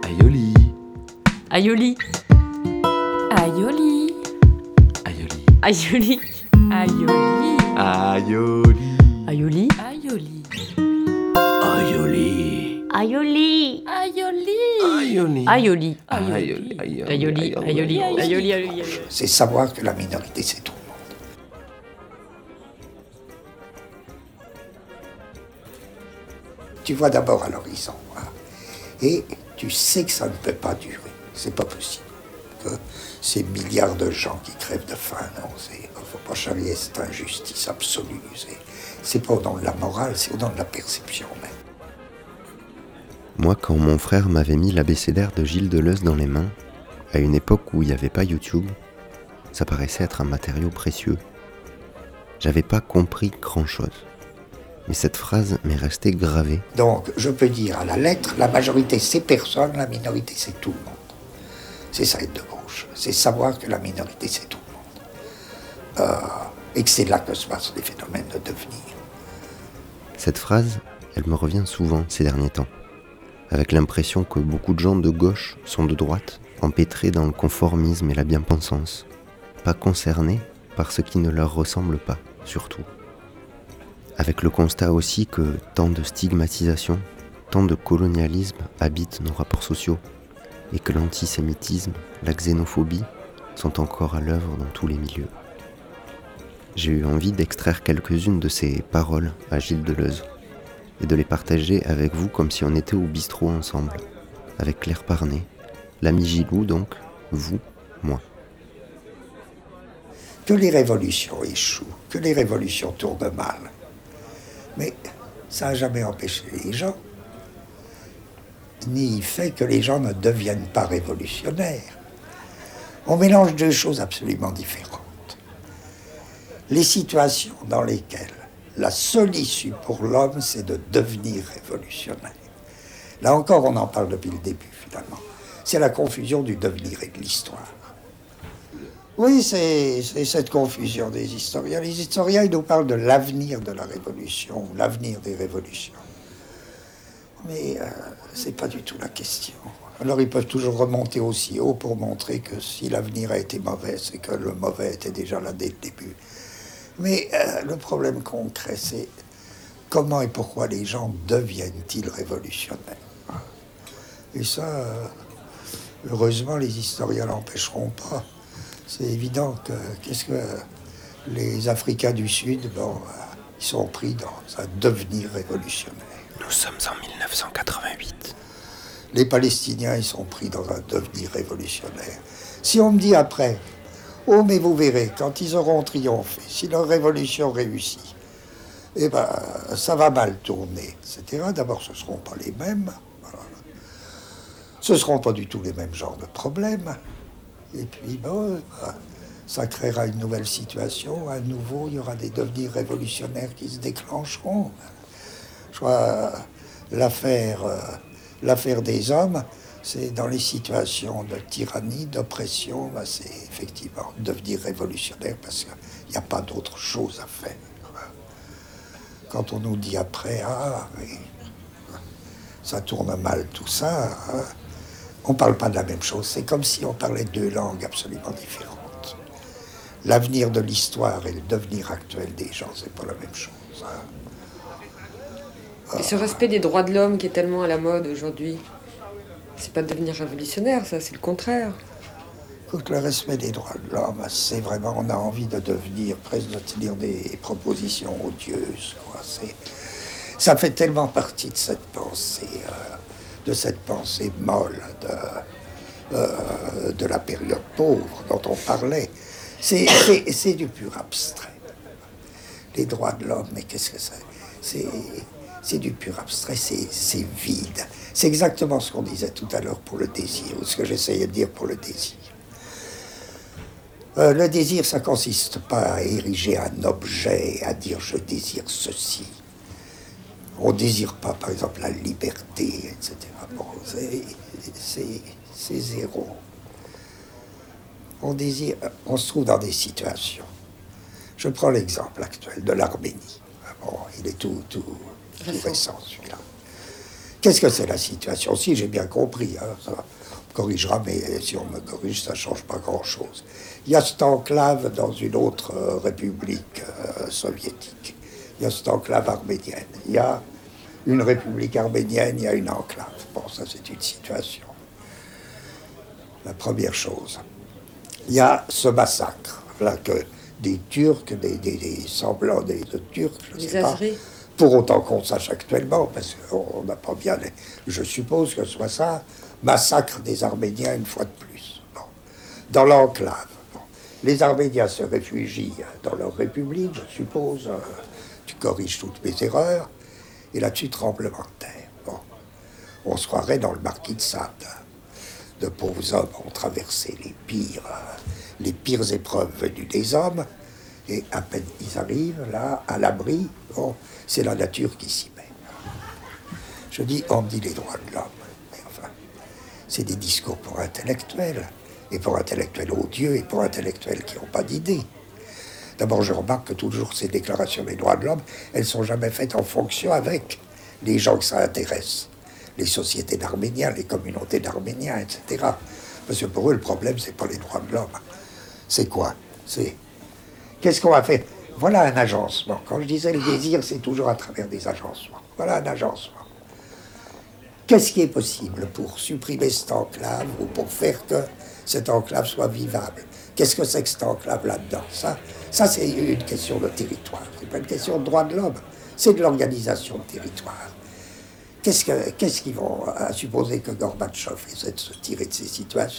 Aïoli. Aïoli. Aïoli. Aïoli. Aïoli. Aïoli. Aïoli. Aïoli. Aïoli. Aïoli. Aïoli. Aïoli. Aïoli. Aïoli. Aïoli. Aïoli. C'est savoir que la minorité, c'est tout le monde. Tu vois d'abord à l'horizon, hein, et tu sais que ça ne peut pas durer. C'est pas possible. Que ces milliards de gens qui crèvent de faim, non, il ne faut pas charrier cette injustice absolue. C'est pas au nom de la morale, c'est au nom de la perception même. Moi, quand mon frère m'avait mis l'abécédaire de Gilles Deleuze dans les mains, à une époque où il n'y avait pas YouTube, ça paraissait être un matériau précieux. J'avais pas compris grand-chose. Mais cette phrase m'est restée gravée. Donc, je peux dire à la lettre, la majorité c'est personne, la minorité c'est tout le monde. C'est ça être de gauche. C'est savoir que la minorité c'est tout le monde. Et que c'est là que se passent les phénomènes de devenir. Cette phrase, elle me revient souvent ces derniers temps, avec l'impression que beaucoup de gens de gauche sont de droite, empêtrés dans le conformisme et la bien-pensance, pas concernés par ce qui ne leur ressemble pas, surtout. Avec le constat aussi que tant de stigmatisation, tant de colonialisme habitent nos rapports sociaux, et que l'antisémitisme, la xénophobie sont encore à l'œuvre dans tous les milieux. J'ai eu envie d'extraire quelques-unes de ces paroles à Gilles Deleuze, et de les partager avec vous comme si on était au bistrot ensemble, avec Claire Parnet, l'ami Gilou donc, vous, moi. Que les révolutions échouent, que les révolutions tournent mal. Mais ça n'a jamais empêché les gens, ni fait que les gens ne deviennent pas révolutionnaires. On mélange deux choses absolument différentes. Les situations dans lesquelles la seule issue pour l'homme, c'est de devenir révolutionnaire. Là encore, on en parle depuis le début, finalement. C'est la confusion du devenir et de l'histoire. Oui, c'est cette confusion des historiens. Les historiens, ils nous parlent de l'avenir de la révolution, l'avenir des révolutions. Mais c'est pas du tout la question. Alors ils peuvent toujours remonter aussi haut pour montrer que si l'avenir a été mauvais, c'est que le mauvais était déjà là dès le début. Mais le problème concret, c'est comment et pourquoi les gens deviennent-ils révolutionnaires. Et ça, heureusement, les historiens l'empêcheront pas. C'est évident que qu'est-ce que les Africains du Sud, ils sont pris dans un devenir révolutionnaire. Nous sommes en 1988. Les Palestiniens, ils sont pris dans un devenir révolutionnaire. Si on me dit après, oh mais vous verrez, quand ils auront triomphé, si leur révolution réussit, eh ben ça va mal tourner, etc. D'abord, ce ne seront pas les mêmes. Voilà. Ce ne seront pas du tout les mêmes genres de problèmes. Et puis, ça créera une nouvelle situation, à nouveau, il y aura des devenirs révolutionnaires qui se déclencheront. Je vois l'affaire des hommes, c'est dans les situations de tyrannie, d'oppression, c'est effectivement devenir révolutionnaire parce qu'il n'y a pas d'autre chose à faire. Quand on nous dit après, mais ça tourne mal tout ça, on ne parle pas de la même chose. C'est comme si on parlait deux langues absolument différentes. L'avenir de l'histoire et le devenir actuel des gens, c'est pas la même chose. Et ce respect des droits de l'homme qui est tellement à la mode aujourd'hui, c'est pas de devenir révolutionnaire, ça, c'est le contraire. Écoute, le respect des droits de l'homme, c'est vraiment, on a envie de devenir, presque de tenir des propositions odieuses, quoi. Ça fait tellement partie de cette pensée molle de la période pauvre dont on parlait. C'est du pur abstrait. Les droits de l'homme, mais qu'est-ce que c'est du pur abstrait, c'est vide. C'est exactement ce qu'on disait tout à l'heure pour le désir, ou ce que j'essayais de dire pour le désir. Le désir, ça consiste pas à ériger un objet, à dire je désire ceci. On ne désire pas, par exemple, la liberté, etc. Bon, c'est zéro. On se trouve dans des situations. Je prends l'exemple actuel de l'Arménie. Bon, il est tout récent, celui-là. Qu'est-ce que c'est la situation? Si j'ai bien compris, hein, ça me corrigera, mais si on me corrige, ça ne change pas grand-chose. Il y a cette enclave dans une autre république soviétique. Il y a cette enclave arménienne. Il y a une république arménienne, il y a une enclave. Bon, ça c'est une situation. La première chose, il y a ce massacre, là, que des Turcs, des semblants de Turcs, je ne sais pas, pour autant qu'on sache actuellement, parce qu'on n'a pas bien, je suppose que ce soit ça, massacre des Arméniens une fois de plus. Bon. Dans l'enclave, bon. Les Arméniens se réfugient dans leur république, je suppose, tu corriges toutes mes erreurs, et là-dessus, tremblement de terre. Bon. On se croirait dans le Marquis de Sade. De pauvres hommes ont traversé les pires épreuves venues des hommes, et à peine ils arrivent là, à l'abri, bon, c'est la nature qui s'y met. Je dis, on me dit les droits de l'homme, mais enfin, c'est des discours pour intellectuels, et pour intellectuels odieux, et pour intellectuels qui n'ont pas d'idées. D'abord, je remarque que toujours ces déclarations des droits de l'homme, elles ne sont jamais faites en fonction avec les gens que ça intéresse. Les sociétés d'Arméniens, les communautés d'Arméniens, etc. Parce que pour eux, le problème, c'est pas les droits de l'homme. C'est quoi? C'est... Qu'est-ce qu'on va faire? Voilà un agencement. Quand je disais le désir, c'est toujours à travers des agencements. Voilà un agencement. Qu'est-ce qui est possible pour supprimer cette enclave ou pour faire que cette enclave soit vivable? Qu'est-ce que c'est que cette enclave là-dedans? Ça, c'est une question de territoire. C'est pas une question de droits de l'homme. C'est de l'organisation de territoire. Qu'est-ce qu'ils vont supposer que Gorbatchev essaie de se tirer de ces situations?